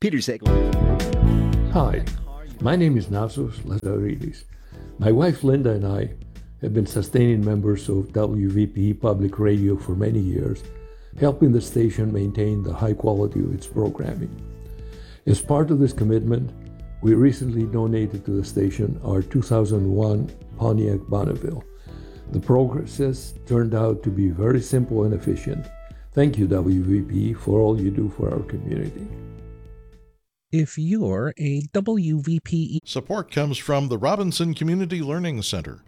Peter Sagal. Hi, my name is Nasos Lazaridis. My wife Linda and I have been sustaining members of WVPE Public Radio for many years, helping the station maintain the high quality of its programming. As part of this commitment, we recently donated to the station our 2001 Pontiac Bonneville. The process turned out to be very simple and efficient. Thank you, WVPE, for all you do for our community. If you're a WVPE... Support comes from the Robinson Community Learning Center,